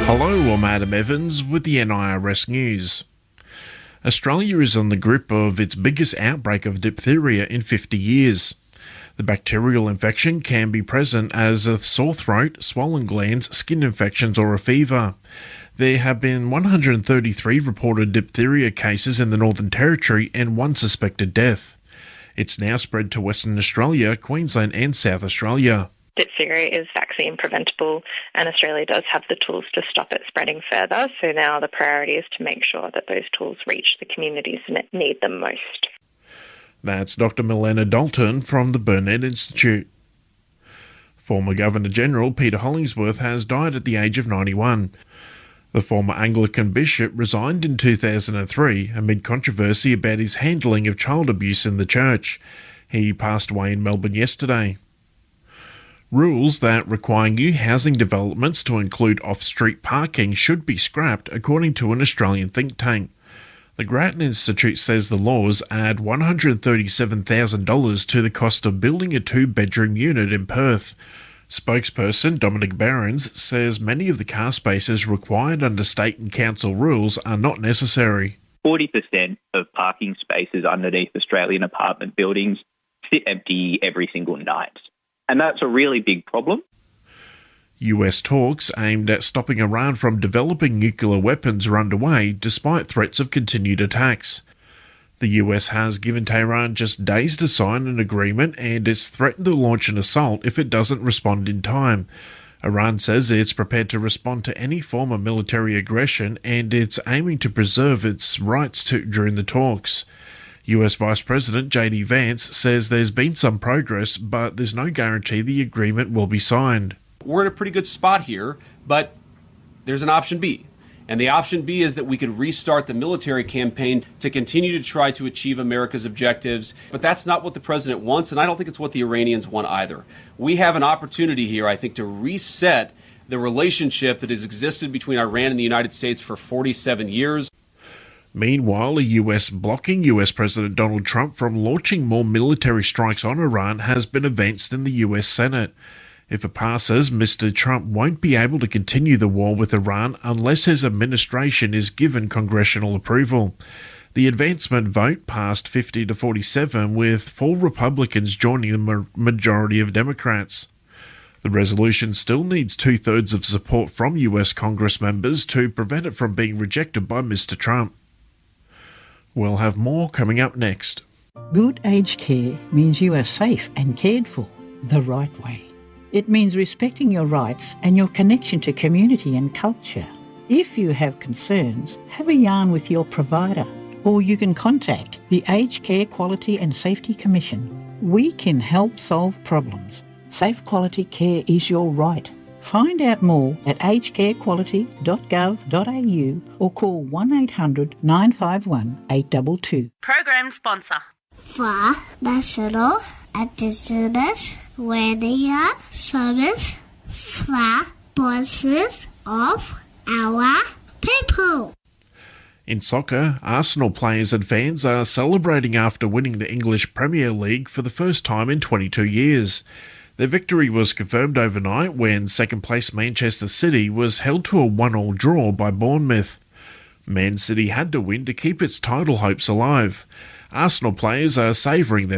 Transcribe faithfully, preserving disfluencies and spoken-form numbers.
Hello, I'm Adam Evans with the N I R S News. Australia is on the grip of its biggest outbreak of diphtheria in fifty years. The bacterial infection can be present as a sore throat, swollen glands, skin infections or a fever. There have been one hundred thirty-three reported diphtheria cases in the Northern Territory and one suspected death. It's now spread to Western Australia, Queensland and South Australia. Diphtheria is vaccine preventable and Australia does have the tools to stop it spreading further. So now the priority is to make sure that those tools reach the communities that need them most. That's Doctor Milena Dalton from the Burnet Institute. Former Governor-General Peter Hollingsworth has died at the age of ninety-one. The former Anglican bishop resigned in two thousand three amid controversy about his handling of child abuse in the church. He passed away in Melbourne yesterday. Rules that require new housing developments to include off-street parking should be scrapped, according to an Australian think tank. The Grattan Institute says the laws add one hundred thirty-seven thousand dollars to the cost of building a two-bedroom unit in Perth. Spokesperson Dominic Barons says many of the car spaces required under state and council rules are not necessary. forty percent of parking spaces underneath Australian apartment buildings sit empty every single night. And that's a really big problem. U S talks aimed at stopping Iran from developing nuclear weapons are underway despite threats of continued attacks. The U S has given Tehran just days to sign an agreement and it's threatened to launch an assault if it doesn't respond in time. Iran says it's prepared to respond to any form of military aggression and it's aiming to preserve its rights to during the talks. U S Vice President J D Vance says there's been some progress, but there's no guarantee the agreement will be signed. We're in a pretty good spot here, but there's an option B. And the option B is that we could restart the military campaign to continue to try to achieve America's objectives. But that's not what the president wants, and I don't think it's what the Iranians want either. We have an opportunity here, I think, to reset the relationship that has existed between Iran and the United States for forty-seven years. Meanwhile, the U S blocking U S President Donald Trump from launching more military strikes on Iran has been advanced in the U S Senate. If it passes, Mister Trump won't be able to continue the war with Iran unless his administration is given congressional approval. The advancement vote passed fifty to forty-seven, with four Republicans joining the majority of Democrats. The resolution still needs two-thirds of support from U S Congress members to prevent it from being rejected by Mister Trump. We'll have more coming up next. Good aged care means you are safe and cared for the right way. It means respecting your rights and your connection to community and culture. If you have concerns, have a yarn with your provider, or you can contact the Aged Care Quality and Safety Commission. We can help solve problems. Safe quality care is your right. Find out more at aged care quality dot gov dot a u or call one eight hundred nine five one eight two two. Program sponsor. For National Indigenous Radio Service for voices of our people. In soccer, Arsenal players and fans are celebrating after winning the English Premier League for the first time in twenty-two years. Their victory was confirmed overnight when second-place Manchester City was held to a one-all draw by Bournemouth. Man City had to win to keep its title hopes alive. Arsenal players are savouring their